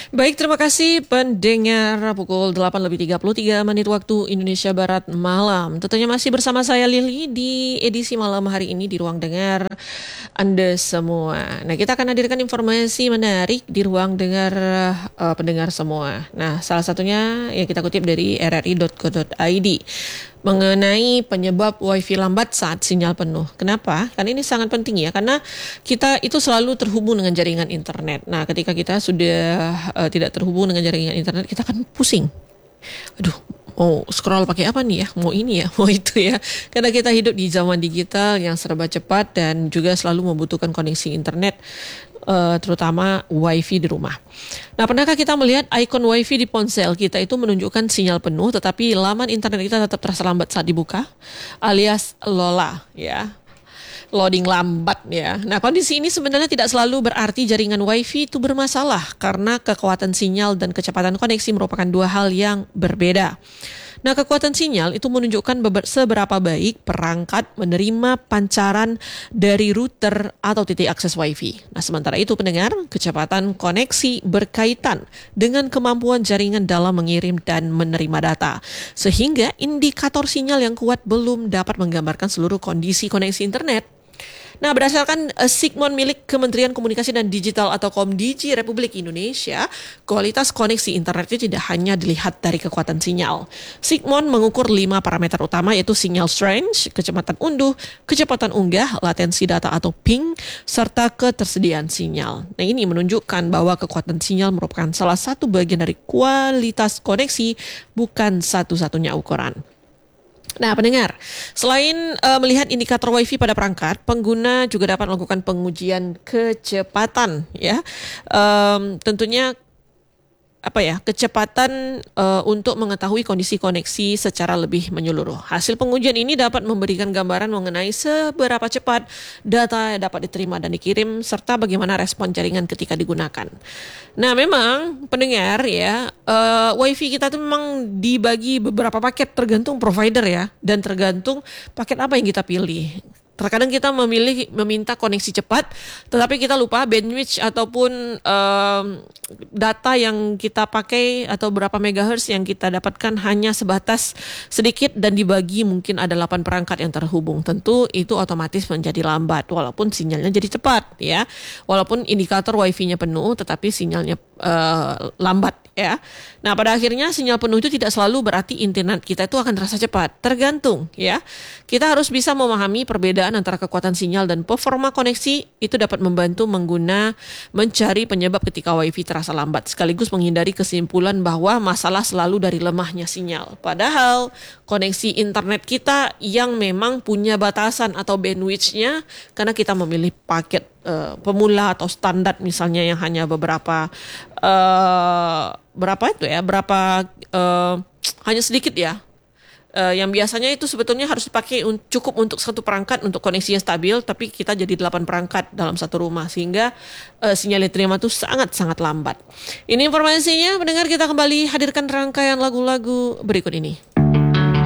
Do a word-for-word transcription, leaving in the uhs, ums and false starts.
Baik, terima kasih pendengar pukul delapan lebih tiga puluh tiga menit waktu Indonesia Barat malam. Tentunya masih bersama saya Lili di edisi malam hari ini di Ruang Dengar Anda semua. Nah, kita akan hadirkan informasi menarik di Ruang Dengar uh, pendengar semua. Nah, salah satunya yang kita kutip dari r r i dot co dot i d mengenai penyebab wifi lambat saat sinyal penuh. Kenapa? Karena ini sangat penting ya, karena kita itu selalu terhubung dengan jaringan internet. Nah, ketika kita sudah uh, tidak terhubung dengan jaringan internet, kita akan pusing. Aduh, mau scroll pakai apa nih ya? Mau ini ya, mau itu ya. Karena kita hidup di zaman digital yang serba cepat dan juga selalu membutuhkan koneksi internet, uh, terutama wifi di rumah. Nah, pernahkah kita melihat ikon wifi di ponsel kita itu menunjukkan sinyal penuh, tetapi laman internet kita tetap terasa lambat saat dibuka, alias LOLA ya. Loading lambat ya. Nah, kondisi ini sebenarnya tidak selalu berarti jaringan wifi itu bermasalah, karena kekuatan sinyal dan kecepatan koneksi merupakan dua hal yang berbeda. Nah, kekuatan sinyal itu menunjukkan beber- seberapa baik perangkat menerima pancaran dari router atau titik akses wifi. Nah, sementara itu pendengar, kecepatan koneksi berkaitan dengan kemampuan jaringan dalam mengirim dan menerima data. Sehingga indikator sinyal yang kuat belum dapat menggambarkan seluruh kondisi koneksi internet. Nah, berdasarkan uh, Sigmon milik Kementerian Komunikasi dan Digital atau Komdigi Republik Indonesia, kualitas koneksi internet itu tidak hanya dilihat dari kekuatan sinyal. Sigmon mengukur lima parameter utama, yaitu sinyal strength, kecepatan unduh, kecepatan unggah, latensi data atau ping, serta ketersediaan sinyal. Nah, ini menunjukkan bahwa kekuatan sinyal merupakan salah satu bagian dari kualitas koneksi, bukan satu-satunya ukuran. Nah, pendengar, selain uh, melihat indikator wifi pada perangkat, pengguna juga dapat melakukan pengujian kecepatan, ya. Um, tentunya apa ya kecepatan uh, untuk mengetahui kondisi koneksi secara lebih menyeluruh. Hasil pengujian ini dapat memberikan gambaran mengenai seberapa cepat data dapat diterima dan dikirim, serta bagaimana respon jaringan ketika digunakan. Nah, memang pendengar ya, uh, wifi kita tuh memang dibagi beberapa paket tergantung provider ya, dan tergantung paket apa yang kita pilih. Terkadang kita memilih meminta koneksi cepat, tetapi kita lupa bandwidth ataupun um, data yang kita pakai atau berapa megahertz yang kita dapatkan hanya sebatas sedikit dan dibagi mungkin ada delapan perangkat yang terhubung. Tentu itu otomatis menjadi lambat walaupun sinyalnya jadi cepat ya. Walaupun indikator wifi-nya penuh tetapi sinyalnya uh, lambat ya. Nah, pada akhirnya sinyal penuh itu tidak selalu berarti internet kita itu akan terasa cepat. Tergantung ya. Kita harus bisa memahami perbedaan antara kekuatan sinyal dan performa koneksi. Itu dapat membantu pengguna mencari penyebab ketika wifi terasa lambat, sekaligus menghindari kesimpulan bahwa masalah selalu dari lemahnya sinyal. Padahal koneksi internet kita yang memang punya batasan atau bandwidth-nya, karena kita memilih paket uh, pemula atau standar misalnya yang hanya beberapa uh, berapa itu ya, berapa uh, hanya sedikit ya. Uh, yang biasanya itu sebetulnya harus dipakai un- cukup untuk satu perangkat untuk koneksinya stabil, tapi kita jadi delapan perangkat dalam satu rumah sehingga uh, sinyal yang diterima itu sangat-sangat lambat. Ini informasinya, pendengar, kita kembali hadirkan rangkaian lagu-lagu berikut ini.